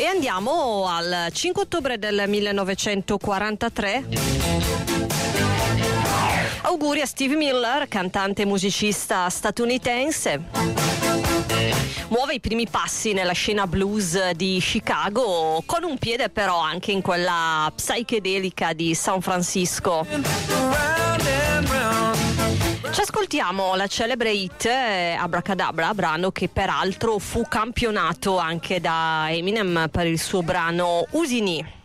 E andiamo al 5 ottobre del 1943. Auguri a Steve Miller, cantante e musicista statunitense. Muove i primi passi nella scena blues di Chicago, con un piede però anche in quella psichedelica di San Francisco. Ci ascoltiamo la celebre hit Abracadabra, brano che peraltro fu campionato anche da Eminem per il suo brano Usini.